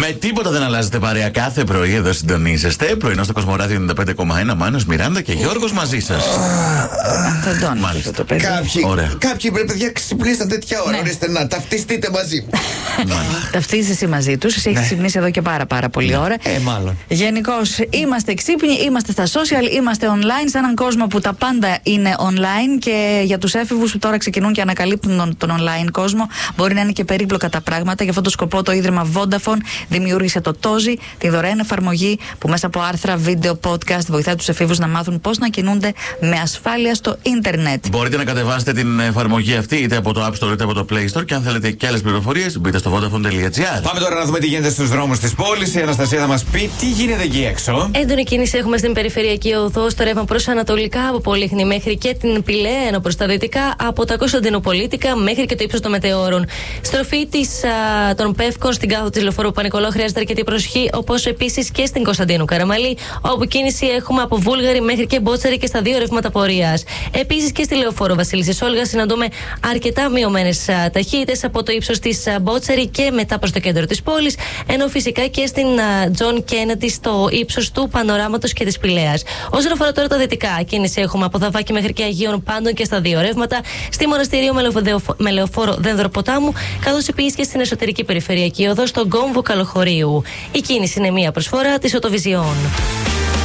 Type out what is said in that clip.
Με τίποτα δεν αλλάζετε παρέα. Κάθε πρωί εδώ συντονίζεστε. Πρωινό στο Κοσμοράδιο 95,1. Μάνος, Μιράντα και Γιώργος μαζί σας. Μάλιστα. Το παιδί. Κάποιοι πρέπει να ξυπνήσετε τέτοια ώρα. Ορίστε να ταυτιστείτε μαζί. Ταυτίζεσαι μαζί τους. Εσύ έχεις ξυπνήσει εδώ και πάρα πολύ ώρα. Μάλλον. Γενικώς είμαστε ξύπνοι, είμαστε στα social, είμαστε online, σε έναν κόσμο που τα πάντα είναι online και για τους έφηβους που τώρα ξεκινούν και ανακαλύπτουν τον online κόσμο, μπορεί να είναι και περίπλοκα τα πράγματα. Για αυτόν τον σκοπό το Ίδρυμα Vodafone δημιούργησε το Tozi, τη δωρεάν εφαρμογή που μέσα από άρθρα, βίντεο, podcast βοηθάει τους εφήβους να μάθουν πώς να κινούνται με ασφάλεια στο ίντερνετ. Μπορείτε να κατεβάσετε την εφαρμογή αυτή είτε από το App Store είτε από το Play Store και αν θέλετε και άλλες πληροφορίες μπείτε στο vodafone.gr. Πάμε τώρα να δούμε τι γίνεται στους δρόμους της πόλης. Η Αναστασία θα μας πει τι γίνεται εκεί έξω. Έντονη κίνηση έχουμε στην περιφερειακή οδό, στο ρεύμα προς ανατολικά από Πολύχνη μέχρι και την Πηλαία, ενώ προς τα δυτικά από τα Κωνσταντινοπολίτικα μέχρι και το ύψος των Μετεώρων. Στροφή των Πεύκων στην κάθοδο της Λεωφόρου Πανικολάου χρειάζεται αρκετή προσοχή, όπως επίσης και στην Κωνσταντίνου Καραμαλή, όπου κίνηση έχουμε από Βούλγαρη μέχρι και Μπότσαρη και στα δύο ρεύματα πορείας. Επίσης και στη Λεωφόρο Βασίλισσης Όλγας συναντούμε αρκετά μειωμένες ταχύτητες από το ύψος της Μπότσαρη και μετά προς το κέντρο της πόλης, ενώ φυσικά και στην Τζον Κέννεντι στο ύψος του Πανοράματος και της Πηλαίας. Όσον αφορά τώρα τα δυτικά, κίνηση έχουμε από Θαβάκη μέχρι και Αγίων Πάντων και στα δύο ρεύματα, στη Μοναστηρίου με Λεωφόρο Δένδροποτάμου, καθώς επίσης και στην εσωτερική περιφερειακή οδό στον κόμβο Καλοχωρίου. Η κίνηση είναι μία προσφορά της Οτοβιζιών.